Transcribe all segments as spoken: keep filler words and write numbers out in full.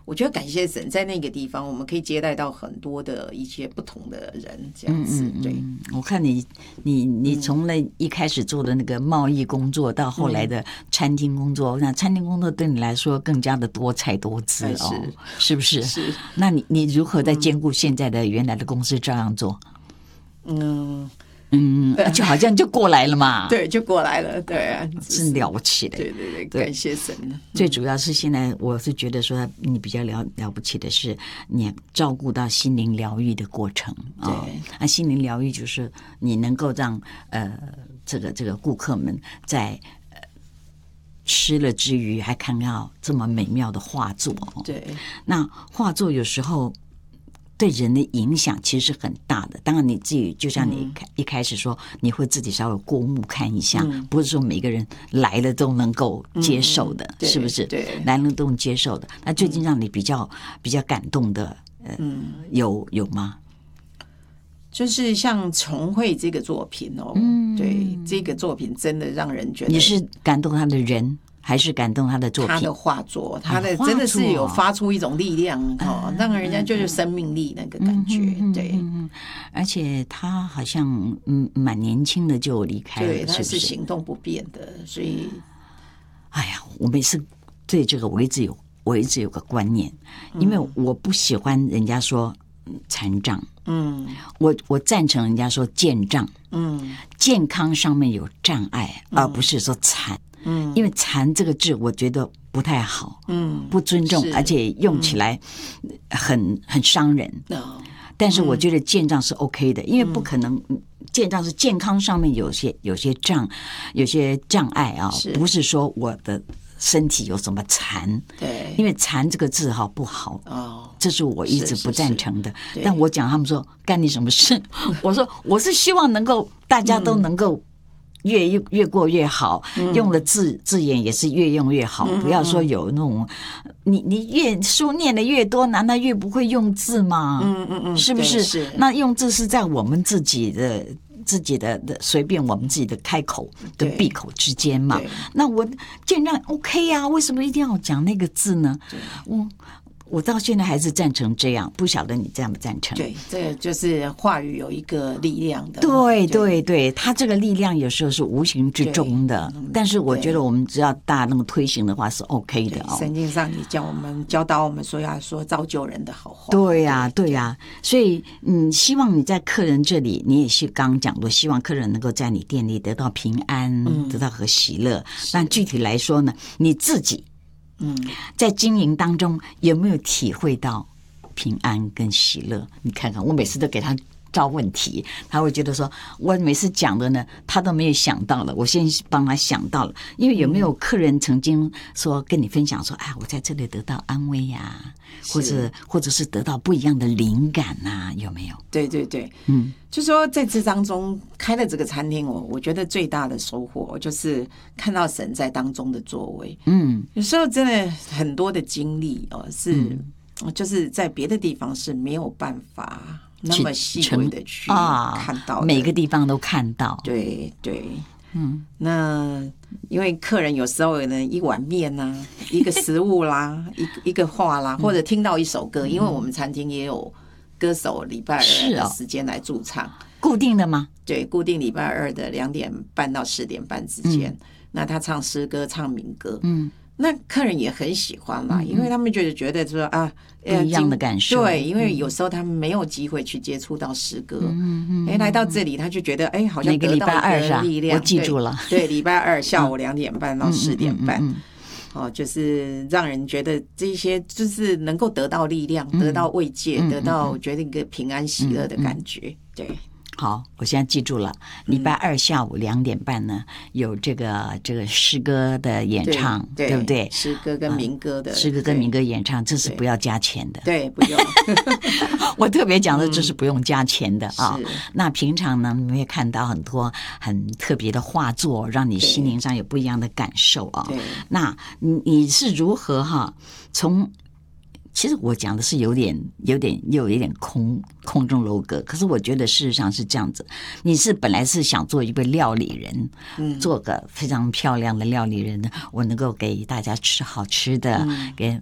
我觉得感谢神，在那个地方我们可以接待到很多的一些不同的人，这样子。嗯嗯、对， 我看你你你从那一开始做的那个贸易工作，到后来的餐厅工作，那、嗯、餐厅工作对你来说更加的多彩多姿哦，是是不是？ 是。 那你你如何在兼顾现在的原来的公司照样做？嗯。嗯，就好像就过来了嘛。 对，就过来了，对啊， 真了不起的。 对对对，感谢神。 最主要是现在，我是觉得说，你比较了了不起的是，你照顾到心灵疗愈的过程啊。哦、那心灵疗愈就是你能够让呃这个这个顾客们在呃吃了之余，还看到这么美妙的画作。 对， 那画作有时候对人的影响其实是很大的。当然你自己就像你一开始说，嗯、你会自己稍微过目看一下，嗯、不是说每个人来了都能够接受的，嗯、是不是？ 对， 来了都能接受的。那最近让你比较、嗯、比较感动的，呃，嗯、有有吗？ 就是像重绘这个作品哦，嗯、对，这个作品真的让人觉得你是感动他的人。还是感动他的作品， 他的画作，他的真的是有发出一种力量哈，嗯、让人家就是生命力那个感觉，嗯、对、 嗯。而且他好像嗯蛮年轻的就离开了， 对，他是行动不便的，所以， 哎呀，我每次对这个我一直有我一直有个观念，因为我不喜欢人家说残障，嗯，我我赞成人家说健障，嗯，健康上面有障碍，而不是说残。嗯，因为残这个字我觉得不太好，嗯，不尊重，而且用起来很、嗯、很伤人。哦、但是我觉得健障是 OK 的，嗯、因为不可能健障是健康上面有些有些障有些障碍啊，不是说我的身体有什么残， 对， 因为残这个字哈不好，哦，这是我一直不赞成的。是是是但我讲他们说干你什么事？我说我是希望能够大家都能够。越越过越好，嗯、用的字字眼也是越用越好，嗯、不要说有那种，你你越书念的越多，难道越不会用字吗？嗯嗯嗯，是不是？是。那用字是在我们自己的自己的的随便我们自己的开口跟闭口之间嘛。那我健让 OK 呀、啊，为什么一定要讲那个字呢？我。我到现在还是赞成这样，不晓得你赞不赞成？ 对，这个就是话语有一个力量的。 对对对，它这个力量有时候是无形之中的，但是我觉得我们只要大能推行的话是 OK 的哦。 圣经上你教我们教导我们说要说造就人的好话。 对呀、啊、对呀、啊，所以嗯，希望你在客人这里，你也是刚刚讲过，希望客人能够在你店里得到平安，嗯、得到和喜乐。但具体来说呢，你自己。嗯，在经营当中有没有体会到平安跟喜乐？你看看，我每次都给他照问题，他会觉得说，我每次讲的呢，他都没有想到了，我先帮他想到了。因为有没有客人曾经说跟你分享说，哎，我在这里得到安慰呀、啊，或者或者是得到不一样的灵感啊，有没有？ 对对对，嗯，就说在这当中开了这个餐厅，我我觉得最大的收获就是看到神在当中的作为。嗯，有时候真的很多的经历哦，是、嗯、就是在别的地方是没有办法。那么细微的去看到、啊， 每个地方都看到。 对对，嗯，那因为客人有时候呢，一碗面啦、啊，一个食物啦，一一个画啦，或者听到一首歌，嗯、因为我们餐厅也有歌手礼拜二的时间来驻唱，哦、 固定的吗？ 对，固定礼拜二的两点半到四点半之间，嗯、那他唱诗歌，唱民歌，嗯。那客人也很喜欢啦，嗯、因为他们觉得觉得说啊， 不一样的感受。 对，因为有时候他们没有机会去接触到诗歌，嗯嗯，哎，来到这里他就觉得哎，好像得到一个力量。 我记住了， 对，礼拜二下午两点半到四点半，嗯嗯嗯嗯、哦，就是让人觉得这些就是能够得到力量，嗯、得到慰藉，嗯、得到觉得一个平安喜乐的感觉，嗯嗯、对。 好，我现在记住了。礼拜二下午两点半呢，有这个这个诗歌的演唱， 对, 对不对？ 诗歌跟民歌的， 啊、诗歌跟民歌演唱，这是不要加钱的。 对，不用。 我特别讲的，这是不用加钱的啊。嗯、那平常呢，你会看到很多很特别的画作，让你心灵上有不一样的感受啊。那你你是如何哈从？其实我讲的是有点、有点又有一点空空中楼阁，可是我觉得事实上是这样子。你是本来是想做一个料理人，嗯，做个非常漂亮的料理人，我能够给大家吃好吃的，嗯、给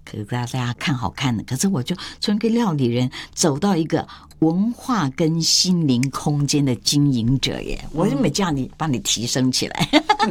可是大家看好看的，可是我就从一个料理人走到一个文化跟心灵空间的经营者耶，我就没叫你帮你提升起来，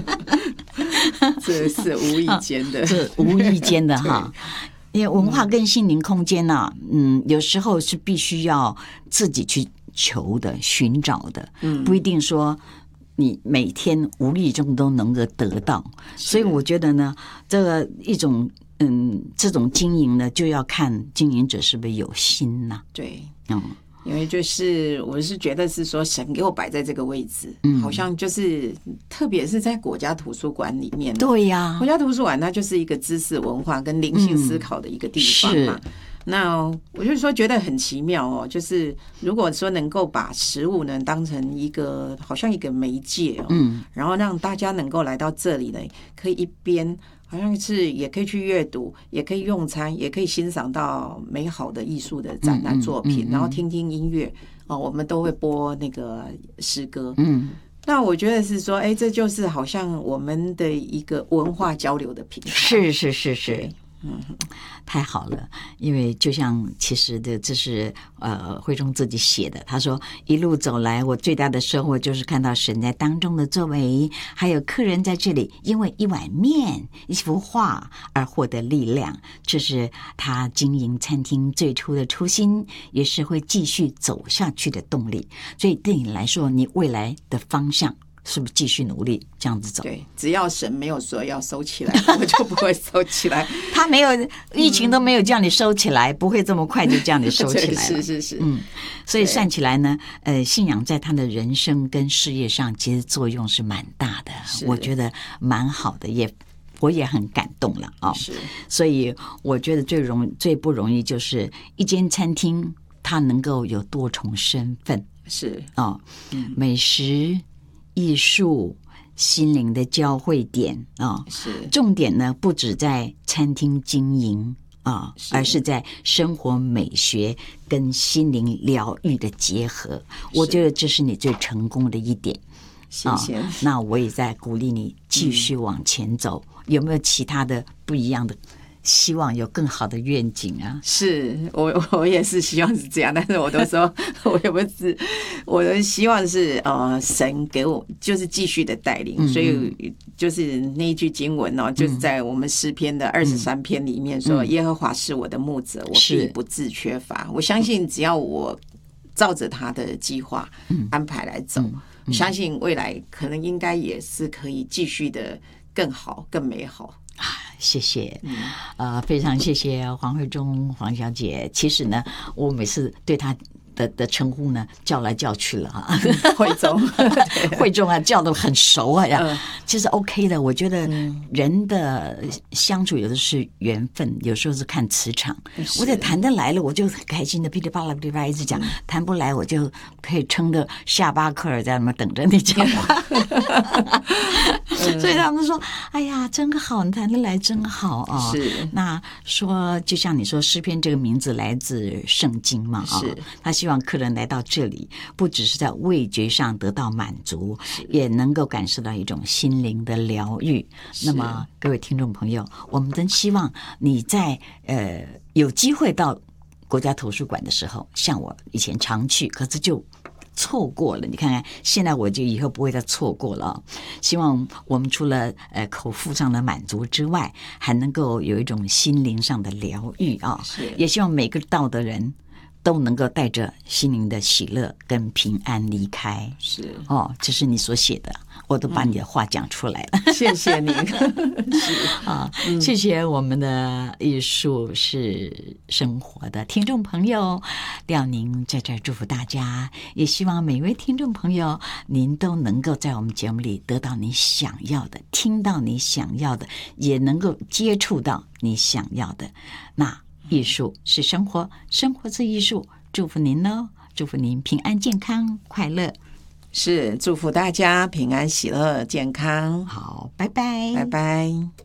这是无意间的， 是无意间的哈。因为文化跟心灵空间呢、啊，嗯，有时候是必须要自己去求的、寻找的，嗯，不一定说你每天无意中都能够得到。所以我觉得呢，这个一种嗯，这种经营呢，就要看经营者是不是有心呐、啊。 对，嗯。因为就是我是觉得是说神给我摆在这个位置，嗯，好像就是特别是在国家图书馆里面， 对呀、啊， 国家图书馆它就是一个知识文化跟灵性思考的一个地方嘛。嗯、那我就说觉得很奇妙哦，就是如果说能够把食物呢当成一个好像一个媒介哦，嗯，然后让大家能够来到这里呢，可以一边。好像是也可以去阅读，也可以用餐，也可以欣赏到美好的艺术的展览作品，嗯嗯嗯嗯、然后听听音乐哦。我们都会播那个诗歌，嗯，那我觉得是说，哎，这就是好像我们的一个文化交流的平台。 是是是是。嗯，太好了，因为就像其实的这是呃慧中自己写的，他说一路走来，我最大的收获就是看到神在当中的作为，还有客人在这里因为一碗面、一幅画而获得力量，这是他经营餐厅最初的初心，也是会继续走下去的动力。所以对你来说，你未来的方向是不是继续努力这样子走？ 对，只要神没有说要收起来，我就不会收起来。 他没有疫情都没有叫你收起来，嗯、不会这么快就叫你收起来了。 是是是， 嗯，所以算起来呢，呃，信仰在他的人生跟事业上其实作用是蛮大的，我觉得蛮好的，也我也很感动了啊、哦。 是， 所以我觉得最容最不容易就是一间餐厅，它能够有多重身份， 是啊、哦嗯，美食。艺术、心灵的交汇点啊、哦， 是重点呢，不只在餐厅经营啊、哦，而是在生活美学跟心灵疗愈的结合。我觉得这是你最成功的一点。 谢谢。 哦、那我也在鼓励你继续往前走。嗯、有没有其他的不一样的？希望有更好的愿景啊！ 是我我也是希望是这样，但是我都说我也不是，我的希望是呃神给我就是继续的带领，嗯、所以就是那一句经文哦，就是在我们诗篇的二十三篇里面说：“嗯、耶和华是我的牧者，我必不致缺乏。”我相信只要我照着他的计划安排来走，嗯嗯、相信未来可能应该也是可以继续的更好、更美好。 啊，谢谢，嗯、呃，非常谢谢黄慧中黄小姐。其实呢，我每次对她的的称呼呢，叫来叫去了啊， 慧中， 慧中啊，叫得很熟啊呀。嗯、其实 OK 的，我觉得人的相处有的是缘分，有时候是看磁场。我得谈得来了，我就很开心的噼里啪啦噼里啪啦一直讲；谈不来，我就可以撑着下巴克尔在那边等着你讲话。所以他们说：“哎呀，真好，你谈得来真好啊！” 是。 那说，就像你说，诗篇这个名字来自圣经嘛啊， 是。 他希望客人来到这里，不只是在味觉上得到满足，也能够感受到一种心灵的疗愈。那么，各位听众朋友，我们真希望你在呃有机会到国家图书馆的时候，像我以前常去，可是就错过了。你看看，现在我就以后不会再错过了。希望我们除了呃口腹上的满足之外，还能够有一种心灵上的疗愈啊！也希望每个到的人都能够带着心灵的喜乐跟平安离开。 是哦，这是你所写的，我都把你的话讲出来了。 嗯、谢谢您。 是啊，嗯、谢谢我们的艺术是生活的听众朋友廖宁在这儿祝福大家，也希望每位听众朋友您都能够在我们节目里得到你想要的，听到你想要的，也能够接触到你想要的。那艺术是生活，生活是艺术。祝福您哦，祝福您平安、健康、快乐。 是，祝福大家平安、喜乐、健康。 好，拜拜， 拜拜。